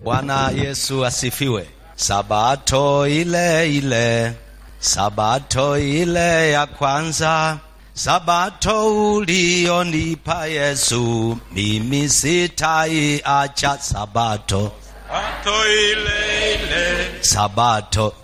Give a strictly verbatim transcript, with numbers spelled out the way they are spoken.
Bwana Yesu asifiwe. Sabato ile ile, sabato ile ya kwanza, sabato ulionipa Yesu, mimi sitaiacha sabato. Sabato ile ile, Sabato